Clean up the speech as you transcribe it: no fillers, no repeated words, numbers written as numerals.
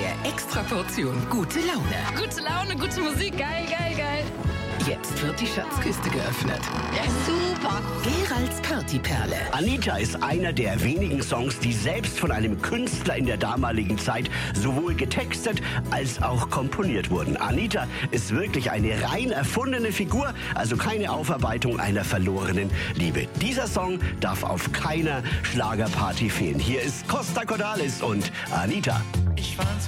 neue Extraportion gute Laune. Gute Laune, gute Musik, geil, geil, geil. Jetzt wird die Schatzkiste geöffnet. Ja, super. Geralds Partyperle. Anita ist einer der wenigen Songs, die selbst von einem Künstler in der damaligen Zeit sowohl getextet als auch komponiert wurden. Anita ist wirklich eine rein erfundene Figur, also keine Aufarbeitung einer verlorenen Liebe. Dieser Song darf auf keiner Schlagerparty fehlen. Hier ist Costa Cordalis und Anita.